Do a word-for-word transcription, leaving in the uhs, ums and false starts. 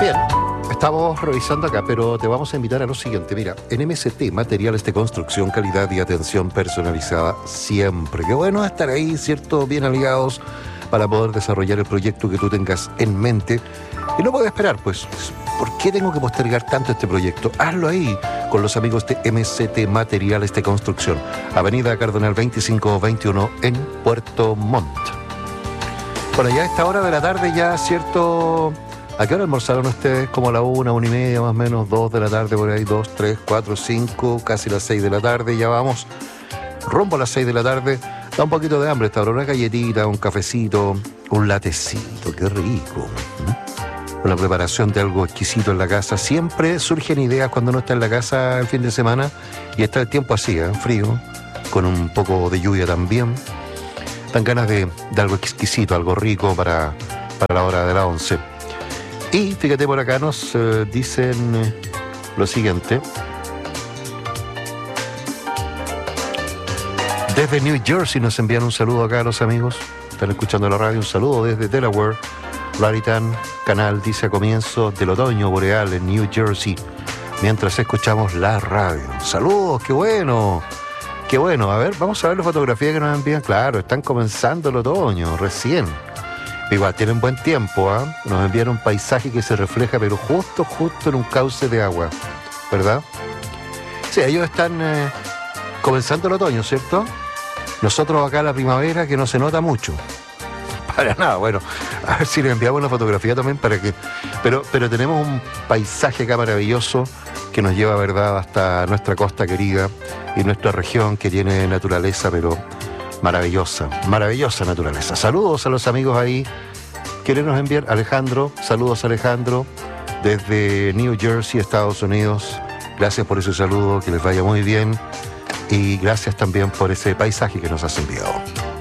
Bien, estamos revisando acá, pero te vamos a invitar a lo siguiente. Mira, en M S T, materiales de construcción, calidad y atención personalizada siempre. Qué bueno estar ahí, ¿cierto? Bien aliados para poder desarrollar el proyecto que tú tengas en mente. Y no puedo esperar, pues. ¿Por qué tengo que postergar tanto este proyecto? Hazlo ahí, con los amigos de M S T Materiales de Construcción. Avenida Cardenal veinticinco veintiuno en Puerto Montt. Bueno, ya a esta hora de la tarde ya, ¿cierto? ¿A qué hora almorzaron ustedes? Como a la una, una y media, más o menos, dos de la tarde, por ahí, dos, tres, cuatro, cinco, casi las seis de la tarde, ya vamos. Rumbo a las seis de la tarde. Da un poquito de hambre esta hora, una galletita, un cafecito, un latecito, qué rico. Con la preparación de algo exquisito en la casa. Siempre surgen ideas cuando uno está en la casa el fin de semana y está el tiempo así, ¿eh? Frío, con un poco de lluvia también. Dan ganas de, de algo exquisito, algo rico para, para la hora de la once. Y fíjate, por acá nos eh, dicen eh, lo siguiente. Desde New Jersey nos envían un saludo acá a los amigos. Están escuchando la radio. Un saludo desde Delaware. Raritan Canal dice a comienzo del otoño boreal en New Jersey, mientras escuchamos la radio. Saludos, qué bueno. Qué bueno. A ver, vamos a ver las fotografías que nos envían. Claro, están comenzando el otoño, recién. Igual tienen buen tiempo, ¿ah? ¿eh? Nos envían un paisaje que se refleja, pero justo, justo en un cauce de agua, ¿verdad? Sí, ellos están eh, comenzando el otoño, ¿cierto? Nosotros acá la primavera, que no se nota mucho. Para nada, bueno, a ver si les enviamos una fotografía también para que... Pero, pero tenemos un paisaje acá maravilloso que nos lleva, ¿verdad?, hasta nuestra costa querida y nuestra región que tiene naturaleza, pero... Maravillosa, maravillosa naturaleza. Saludos a los amigos ahí. ¿Quieren nos enviar? Alejandro, saludos Alejandro, desde New Jersey, Estados Unidos. Gracias por ese saludo, que les vaya muy bien. Y gracias también por ese paisaje que nos has enviado.